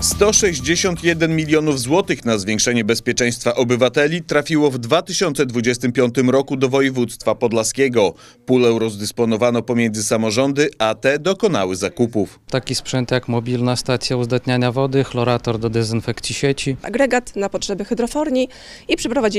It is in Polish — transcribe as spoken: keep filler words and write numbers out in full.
sto sześćdziesiąt jeden milionów złotych na zwiększenie bezpieczeństwa obywateli trafiło w dwa tysiące dwudziestym piątym roku do województwa podlaskiego. Pulę rozdysponowano pomiędzy samorządy, a te dokonały zakupów. Taki sprzęt jak mobilna stacja uzdatniania wody, chlorator do dezynfekcji sieci. Agregat na potrzeby hydroforni i przeprowadziliśmy